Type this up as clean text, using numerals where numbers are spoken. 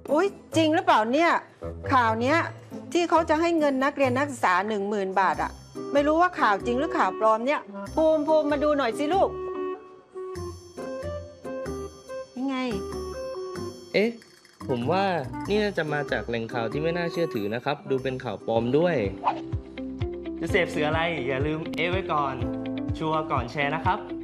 อุ๊ยจริงหรือเปล่าเนี่ยข่าวเนี้ยที่เขาจะให้เงินนักเรียนนักศึกษา10,000 บาทอะไม่รู้ว่าข่าวจริงหรือข่าวปลอมเนี่ยภูมิมาดูหน่อยสิลูกยังไงเอ๊ะผมว่านี่น่าจะมาจากแหล่งข่าวที่ไม่น่าเชื่อถือนะครับดูเป็นข่าวปลอมด้วยจะเสพสื่ออะไรอย่าลืมไว้ก่อนชัวร์ก่อนแชร์นะครับ